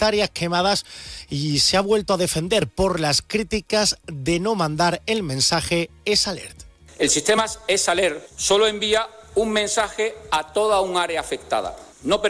hectáreas quemadas y se ha vuelto a defender por las críticas de no mandar el mensaje EsAlert. El sistema EsAlert solo envía un mensaje a toda un área afectada. No